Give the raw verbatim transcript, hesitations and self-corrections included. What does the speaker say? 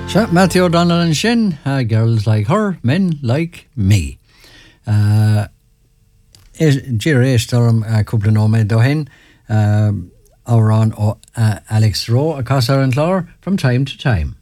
Matthew O'Donnell and Shin, uh, girls like her, men like me. Uh, Jerry Storm, a couple of nome dohin, uh, Auron or uh, Alex Rowe, a Casa and Clore from time to time.